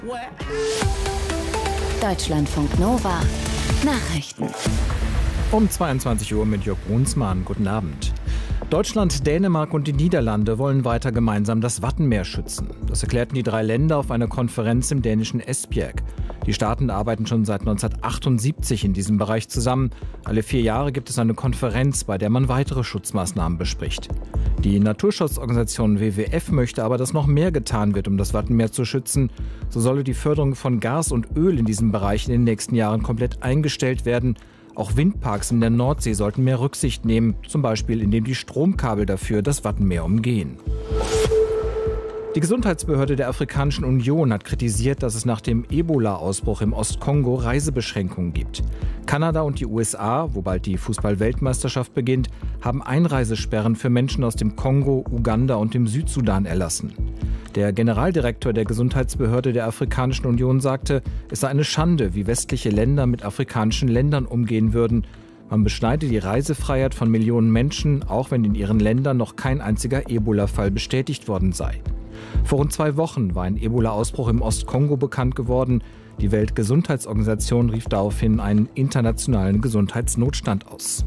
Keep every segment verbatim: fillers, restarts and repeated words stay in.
Deutschlandfunk Nova Nachrichten. Um zweiundzwanzig Uhr mit Jörg Brunsmann. Guten Abend. Deutschland, Dänemark und die Niederlande wollen weiter gemeinsam das Wattenmeer schützen. Das erklärten die drei Länder auf einer Konferenz im dänischen Esbjerg. Die Staaten arbeiten schon seit neunzehnhundertachtundsiebzig in diesem Bereich zusammen. Alle vier Jahre gibt es eine Konferenz, bei der man weitere Schutzmaßnahmen bespricht. Die Naturschutzorganisation W W F möchte aber, dass noch mehr getan wird, um das Wattenmeer zu schützen. So solle die Förderung von Gas und Öl in diesem Bereich in den nächsten Jahren komplett eingestellt werden. Auch Windparks in der Nordsee sollten mehr Rücksicht nehmen, zum Beispiel indem die Stromkabel dafür das Wattenmeer umgehen. Die Gesundheitsbehörde der Afrikanischen Union hat kritisiert, dass es nach dem Ebola-Ausbruch im Ostkongo Reisebeschränkungen gibt. Kanada und die U S A, wo bald die Fußball-Weltmeisterschaft beginnt, haben Einreisesperren für Menschen aus dem Kongo, Uganda und dem Südsudan erlassen. Der Generaldirektor der Gesundheitsbehörde der Afrikanischen Union sagte, es sei eine Schande, wie westliche Länder mit afrikanischen Ländern umgehen würden. Man beschneide die Reisefreiheit von Millionen Menschen, auch wenn in ihren Ländern noch kein einziger Ebola-Fall bestätigt worden sei. Vor rund zwei Wochen war ein Ebola-Ausbruch im Ostkongo bekannt geworden. Die Weltgesundheitsorganisation rief daraufhin einen internationalen Gesundheitsnotstand aus.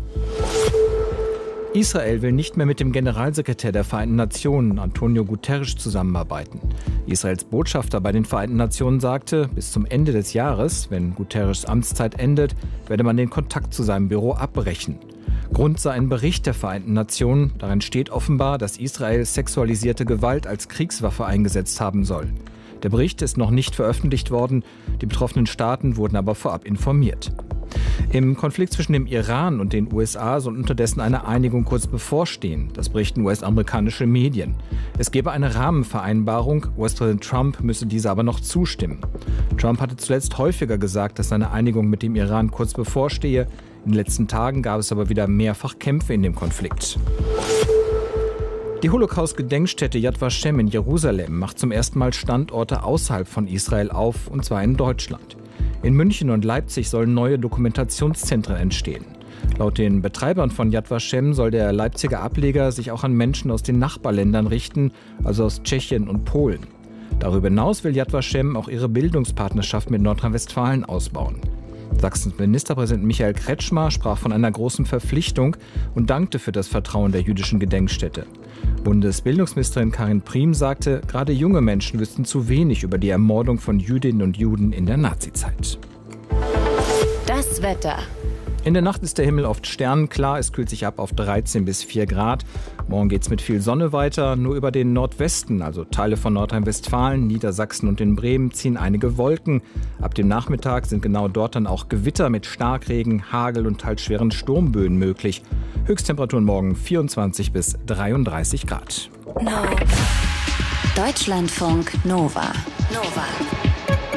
Israel will nicht mehr mit dem Generalsekretär der Vereinten Nationen, Antonio Guterres, zusammenarbeiten. Israels Botschafter bei den Vereinten Nationen sagte, bis zum Ende des Jahres, wenn Guterres' Amtszeit endet, werde man den Kontakt zu seinem Büro abbrechen. Grund sei ein Bericht der Vereinten Nationen. Darin steht offenbar, dass Israel sexualisierte Gewalt als Kriegswaffe eingesetzt haben soll. Der Bericht ist noch nicht veröffentlicht worden. Die betroffenen Staaten wurden aber vorab informiert. Im Konflikt zwischen dem Iran und den U S A soll unterdessen eine Einigung kurz bevorstehen. Das berichten U S-amerikanische Medien. Es gebe eine Rahmenvereinbarung. U S-Präsident Trump müsse diese aber noch zustimmen. Trump hatte zuletzt häufiger gesagt, dass eine Einigung mit dem Iran kurz bevorstehe. In den letzten Tagen gab es aber wieder mehrfach Kämpfe in dem Konflikt. Die Holocaust-Gedenkstätte Yad Vashem in Jerusalem macht zum ersten Mal Standorte außerhalb von Israel auf, und zwar in Deutschland. In München und Leipzig sollen neue Dokumentationszentren entstehen. Laut den Betreibern von Yad Vashem soll der Leipziger Ableger sich auch an Menschen aus den Nachbarländern richten, also aus Tschechien und Polen. Darüber hinaus will Yad Vashem auch ihre Bildungspartnerschaft mit Nordrhein-Westfalen ausbauen. Sachsens Ministerpräsident Michael Kretschmer sprach von einer großen Verpflichtung und dankte für das Vertrauen der jüdischen Gedenkstätte. Bundesbildungsministerin Karin Priem sagte, gerade junge Menschen wüssten zu wenig über die Ermordung von Jüdinnen und Juden in der Nazizeit. Das Wetter. In der Nacht ist der Himmel oft sternenklar, es kühlt sich ab auf dreizehn bis vier Grad. Morgen geht es mit viel Sonne weiter, nur über den Nordwesten, also Teile von Nordrhein-Westfalen, Niedersachsen und in Bremen, ziehen einige Wolken. Ab dem Nachmittag sind genau dort dann auch Gewitter mit Starkregen, Hagel und teils schweren Sturmböen möglich. Höchsttemperaturen morgen vierundzwanzig bis dreiunddreißig Grad. No. Deutschlandfunk Nova. Nova.